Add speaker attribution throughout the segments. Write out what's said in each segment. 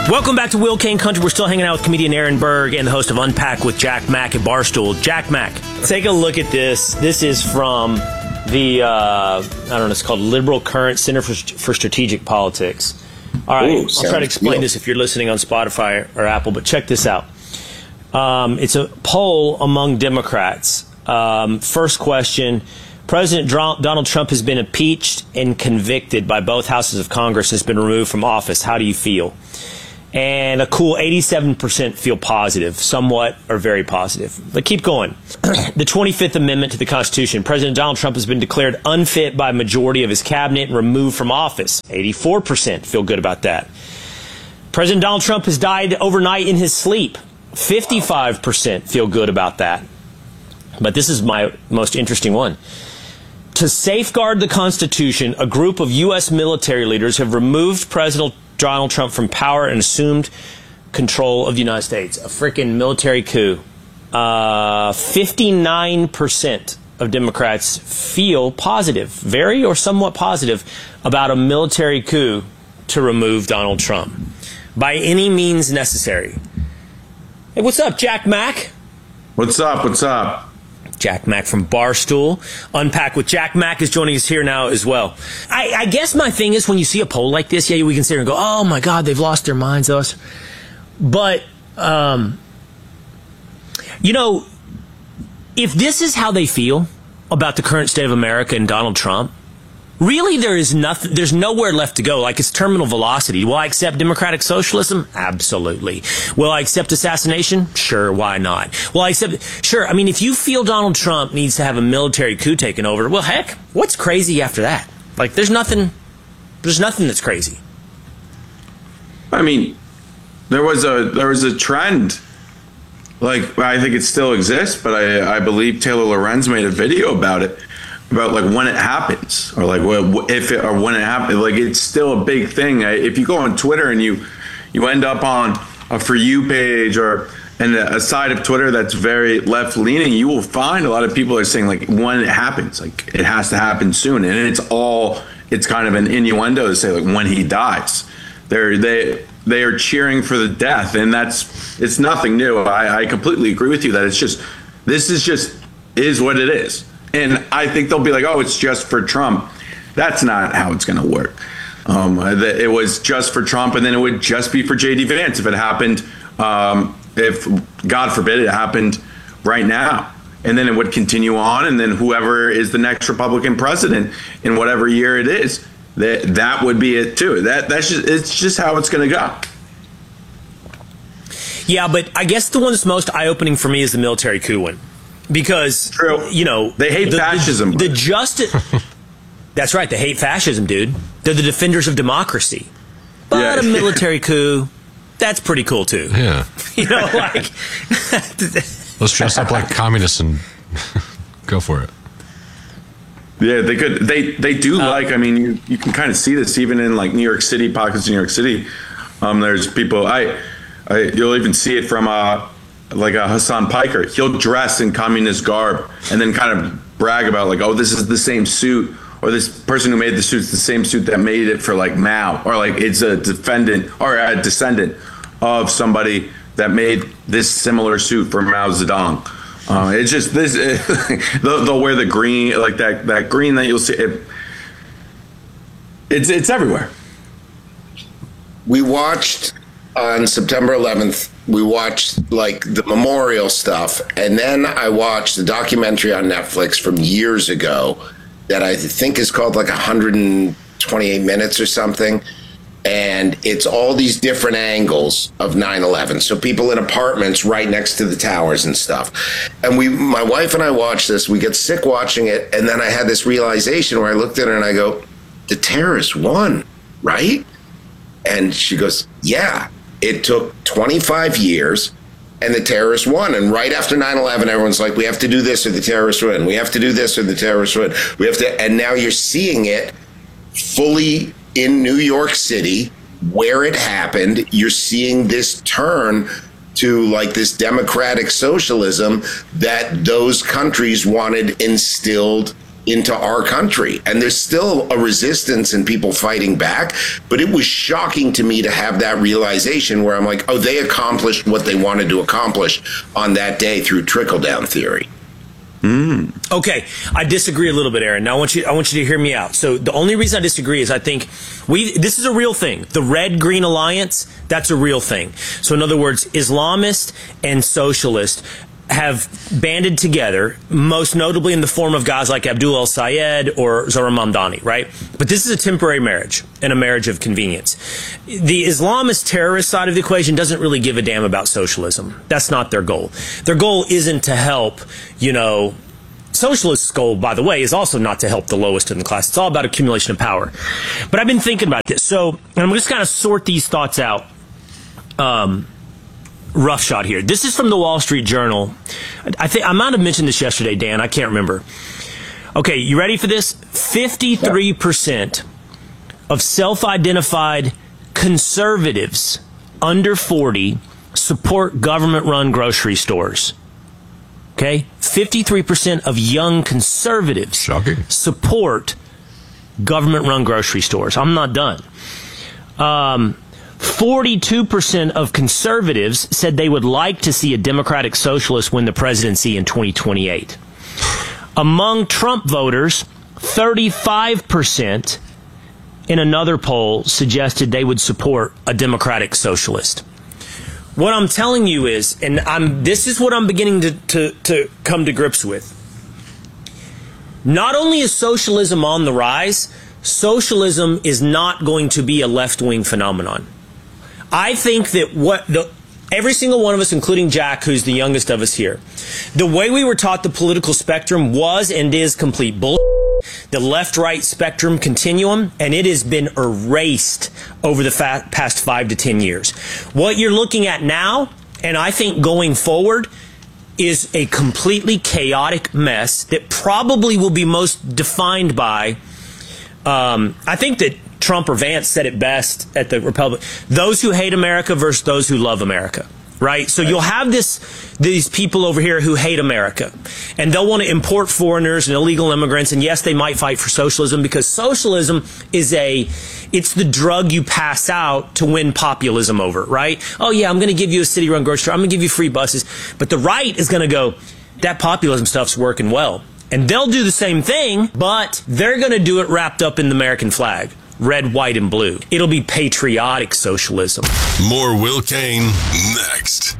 Speaker 1: Welcome back to Will Kane Country. We're still hanging out with comedian Aaron Berg and the host of Unpack with Jack Mack at Barstool. Jack Mack, take a look at this. This is from the, I don't know, it's called Liberal Current Center for Strategic Politics. All right, I'll try to explain this if you're listening on Spotify or Apple, but check this out. It's a poll among Democrats. First question. President Donald Trump has been impeached and convicted by both houses of Congress and has been removed from office. How do you feel? And a cool 87% feel positive, somewhat or very positive. But keep going. The 25th Amendment to the Constitution. President Donald Trump has been declared unfit by a majority of his cabinet and removed from office. 84% feel good about that. President Donald Trump has died overnight in his sleep. 55% feel good about that. But this is my most interesting one. To safeguard the Constitution, a group of U.S. military leaders have removed President Donald Trump from power and assumed control of the United States. A freaking military coup. 59% of Democrats feel positive, very or somewhat positive, about a military coup to remove Donald Trump by any means necessary. Hey, what's up, Jack Mack?
Speaker 2: What's up? What's up?
Speaker 1: Jack Mack from Barstool. Unpack with Jack Mack is joining us here now as well. I guess my thing is when you see a poll like this, yeah, we can sit here and go, oh my God, they've lost their minds. But, you know, if this is how they feel about the current state of America and Donald Trump, really there's nowhere left to go. Like, it's terminal velocity. Will I accept democratic socialism? Absolutely. Will I accept assassination? Sure, why not? Will I accept... Sure, I mean, if you feel Donald Trump needs to have a military coup taken over, well, heck, what's crazy after that? Like, there's nothing that's crazy.
Speaker 2: I mean, there was a trend. Like, I think it still exists, but I believe Taylor Lorenz made a video about it. About like when it happens, or like if it, or when it happens, like it's still a big thing. If you go on Twitter and you end up on a For You page or a side of Twitter that's very left leaning, you will find a lot of people are saying like when it happens, like it has to happen soon, and it's kind of an innuendo to say like when he dies. They are cheering for the death, and it's nothing new. I completely agree with you that this is what it is. And I think they'll be like, oh, it's just for Trump. That's not how it's going to work. It was just for Trump, and then it would just be for J.D. Vance if it happened, if, God forbid, it happened right now. And then it would continue on, and then whoever is the next Republican president in whatever year it is, that would be it too. It's just how it's going to go.
Speaker 1: Yeah, but I guess the one that's most eye-opening for me is the military coup one. Because,
Speaker 2: True.
Speaker 1: You know,
Speaker 2: they hate fascism.
Speaker 1: The justice. That's right. They hate fascism, dude. They're the defenders of democracy. But a military coup, that's pretty cool, too.
Speaker 3: Yeah.
Speaker 1: You know, like.
Speaker 3: Let's dress up like communists and go for it.
Speaker 2: Yeah, they could. They do like. I mean, you can kind of see this even in like New York City, pockets of New York City. There's people. You'll even see it from like a Hassan Piker. He'll dress in communist garb and then kind of brag about like, oh, this is the same suit, or this person who made the suit's the same suit that made it for like Mao, or like it's a defendant or a descendant of somebody that made this similar suit for Mao Zedong. It's just this. They'll wear the green, like that green that you'll see. It's everywhere.
Speaker 4: We watched on September 11th. We watched like the memorial stuff, and then I watched the documentary on Netflix from years ago that I think is called like 128 minutes or something. And it's all these different angles of 9/11. So people in apartments right next to the towers and stuff. And my wife and I watched this. We get sick watching it. And then I had this realization where I looked at her and I go, the terrorists won, right? And she goes, yeah. It took 25 years, and the terrorists won. And right after 9/11, everyone's like, we have to do this or the terrorists win. We have to do this or the terrorists win. We have to, and now you're seeing it fully in New York City, where it happened. You're seeing this turn to like this democratic socialism that those countries wanted instilled into our country. And there's still a resistance and people fighting back. But it was shocking to me to have that realization where I'm like, oh, they accomplished what they wanted to accomplish on that day through trickle-down theory.
Speaker 1: Okay, I disagree a little bit, Aaron. Now I want you to hear me out. So the only reason I disagree is I think this is a real thing. The Red-Green Alliance, that's a real thing. So in other words, Islamist and socialist have banded together, most notably in the form of guys like Abdul El-Sayed or Zohran Mamdani, right? But this is a temporary marriage and a marriage of convenience. The Islamist terrorist side of the equation doesn't really give a damn about socialism. That's not their goal. Their goal isn't to help, socialist's goal, by the way, is also not to help the lowest in the class. It's all about accumulation of power. But I've been thinking about this. So I'm just kind of sort these thoughts out. Roughshod here. This is from the Wall Street Journal. I think I might have mentioned this yesterday, Dan. I can't remember. Okay, you ready for this? 53% of self-identified conservatives under 40 support government-run grocery stores. Okay? 53% of young conservatives support government-run grocery stores. I'm not done. 42% of conservatives said they would like to see a Democratic socialist win the presidency in 2028. Among Trump voters, 35% in another poll suggested they would support a Democratic socialist. What I'm telling you is, and this is what I'm beginning to come to grips with. Not only is socialism on the rise, socialism is not going to be a left-wing phenomenon. I think that every single one of us, including Jack, who's the youngest of us here, the way we were taught the political spectrum was and is complete bullshit. The left-right spectrum continuum, and it has been erased over the past 5 to 10 years. What you're looking at now, and I think going forward, is a completely chaotic mess that probably will be most defined by, I think that Trump or Vance said it best at the Republic, those who hate America versus those who love America, right? So you'll have these people over here who hate America, and they'll want to import foreigners and illegal immigrants, and yes, they might fight for socialism because socialism is it's the drug you pass out to win populism over, right? Oh yeah, I'm going to give you a city-run grocery store, I'm going to give you free buses, but the right is going to go, that populism stuff's working well. And they'll do the same thing, but they're going to do it wrapped up in the American flag. Red, white, and blue. It'll be patriotic socialism.
Speaker 5: More Will Cain next.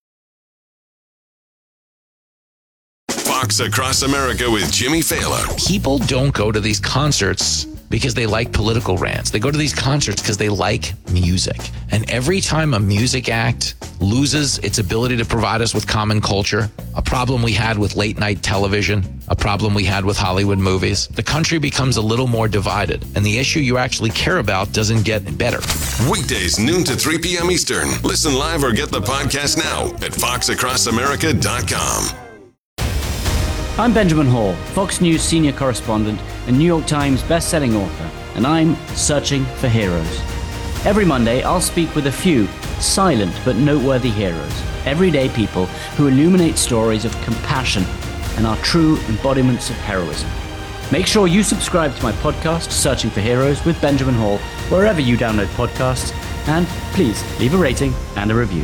Speaker 5: Fox Across America with Jimmy Fallon.
Speaker 6: People don't go to these concerts because they like political rants. They go to these concerts because they like music. And every time a music act loses its ability to provide us with common culture, a problem we had with late night television, a problem we had with Hollywood movies, the country becomes a little more divided, and the issue you actually care about doesn't get better.
Speaker 5: Weekdays, noon to 3 p.m. Eastern. Listen live or get the podcast now at foxacrossamerica.com.
Speaker 7: I'm Benjamin Hall, Fox News senior correspondent and New York Times best-selling author, and I'm searching for heroes. Every Monday, I'll speak with a few silent but noteworthy heroes, everyday people who illuminate stories of compassion and are true embodiments of heroism. Make sure you subscribe to my podcast, Searching for Heroes with Benjamin Hall, wherever you download podcasts, and please leave a rating and a review.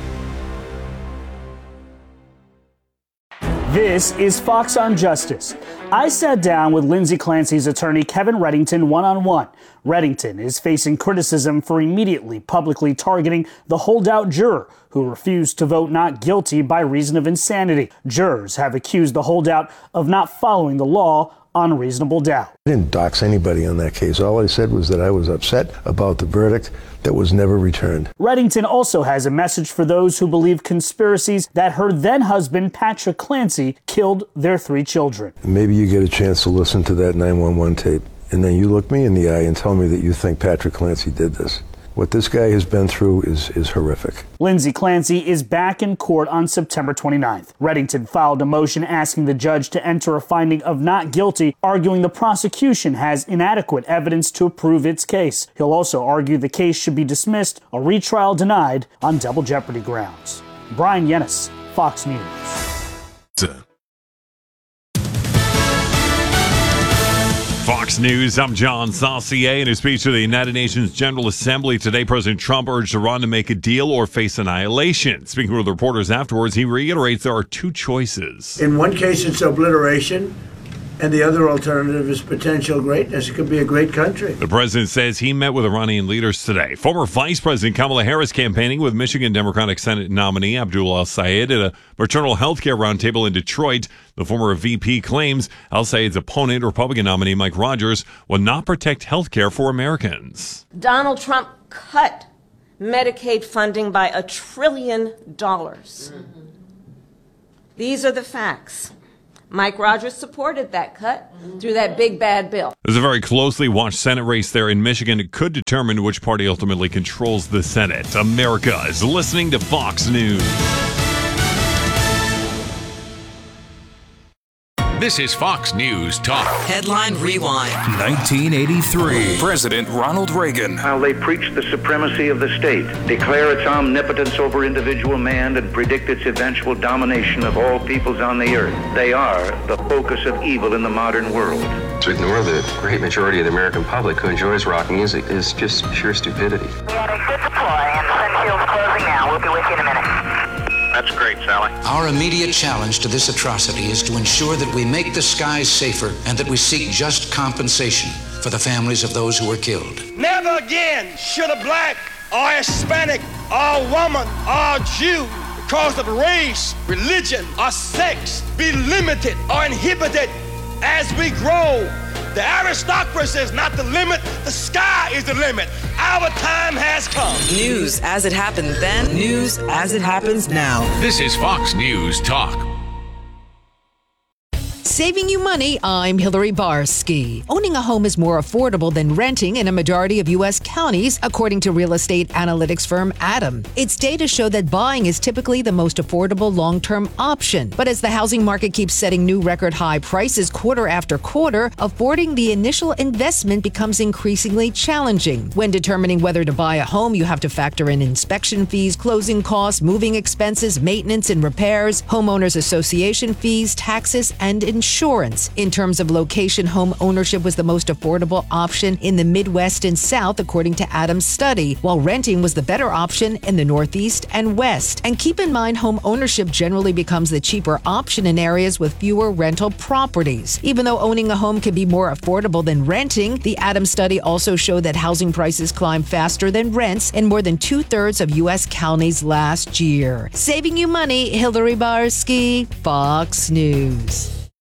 Speaker 8: This is Fox on Justice. I sat down with Lindsay Clancy's attorney Kevin Reddington one-on-one. Reddington is facing criticism for immediately publicly targeting the holdout juror who refused to vote not guilty by reason of insanity. Jurors have accused the holdout of not following the law on reasonable doubt.
Speaker 9: I didn't dox anybody on that case. All I said was that I was upset about the verdict that was never returned.
Speaker 8: Reddington also has a message for those who believe conspiracies that her then-husband, Patrick Clancy, killed their 3 children.
Speaker 9: Maybe you get a chance to listen to that 911 tape, and then you look me in the eye and tell me that you think Patrick Clancy did this. What this guy has been through is horrific.
Speaker 8: Lindsay Clancy is back in court on September 29th. Reddington filed a motion asking the judge to enter a finding of not guilty, arguing the prosecution has inadequate evidence to prove its case. He'll also argue the case should be dismissed, a retrial denied on double jeopardy grounds. Brian Yennis, Fox News.
Speaker 10: Fox News, I'm John Saucier. In his speech to the United Nations General Assembly today, President Trump urged Iran to make a deal or face annihilation. Speaking with reporters afterwards, he reiterates there are two choices.
Speaker 11: In one case, it's obliteration, and the other alternative is potential greatness. It could be a great country.
Speaker 10: The president says he met with Iranian leaders today. Former Vice President Kamala Harris campaigning with Michigan Democratic Senate nominee Abdul El-Sayed at a maternal health care roundtable in Detroit. The former VP claims El-Sayed's opponent, Republican nominee Mike Rogers, will not protect health care for Americans.
Speaker 12: Donald Trump cut Medicaid funding by $1 trillion. These are the facts. Mike Rogers supported that cut through that big bad bill.
Speaker 10: There's a very closely watched Senate race there in Michigan. It could determine which party ultimately controls the Senate. America is listening to Fox News.
Speaker 13: This is Fox News Talk.
Speaker 14: Headline Rewind.
Speaker 15: 1983. President Ronald Reagan.
Speaker 16: How they preach the supremacy of the state, declare its omnipotence over individual man, and predict its eventual domination of all peoples on the earth. They are the focus of evil in the modern world.
Speaker 17: To ignore the great majority of the American public who enjoys rock music is just pure stupidity.
Speaker 18: We had a good deploy, and Sunshield's closing now. We'll be with you in a minute.
Speaker 16: That's great, Sally.
Speaker 19: Our immediate challenge to this atrocity is to ensure that we make the skies safer and that we seek just compensation for the families of those who were killed.
Speaker 20: Never again should a black or Hispanic or woman or Jew, because of race, religion, or sex, be limited or inhibited as we grow. The aristocracy is not the limit. The sky is the limit. Our time has come.
Speaker 14: News as it happened then. News as it happens now.
Speaker 13: This is Fox News Talk.
Speaker 21: Saving you money, I'm Hillary Barsky. Owning a home is more affordable than renting in a majority of U.S. counties, according to real estate analytics firm Adam. Its data show that buying is typically the most affordable long-term option. But as the housing market keeps setting new record high prices quarter after quarter, affording the initial investment becomes increasingly challenging. When determining whether to buy a home, you have to factor in inspection fees, closing costs, moving expenses, maintenance and repairs, homeowners association fees, taxes, and insurance. In terms of location, home ownership was the most affordable option in the Midwest and South, according to Adam's study, while renting was the better option in the Northeast and West. And keep in mind, home ownership generally becomes the cheaper option in areas with fewer rental properties. Even though owning a home can be more affordable than renting, the Adams study also showed that housing prices climbed faster than rents in more than 2/3 of U.S. counties last year. Saving you money, Hillary Barsky, Fox News.